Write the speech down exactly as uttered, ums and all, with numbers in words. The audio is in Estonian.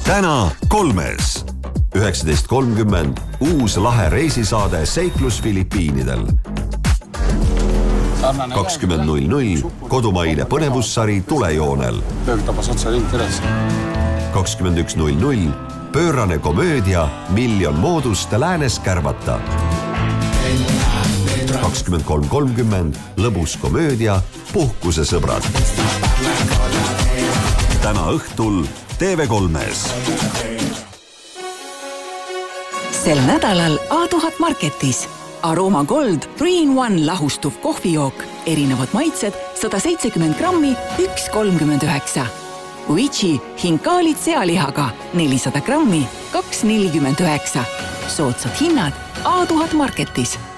täna kolmes. üheksateist kolmkümmend uus lahe reisisaade Seiklus Filipiinidel. kakskümmend null null kodumaine põnevussari Tulejoonel. kakskümmend üks null null pöörane komöödia Miljon moodust läänes kärvata. kakskümmend kolm kolmkümmend lõbus komöödia Puhkusesõbrad. Täna õhtul T V kolmes. Sel nädalal A tuhat Marketis Aroma Gold three in one lahustuv kohvijook. Erinevad maitsed sada seitsekümmend grammi, üks kolmkümmend üheksa. Uichi hinkaalid sealihaga nelisada grammi, kaks nelikümmend üheksa. Soodsad hinnad A tuhat Marketis.